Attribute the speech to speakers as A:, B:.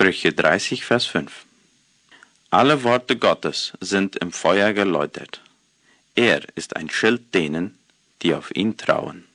A: Sprüche 30, Vers 5. Alle Worte Gottes sind im Feuer geläutert. Er ist ein Schild denen, die auf ihn trauen.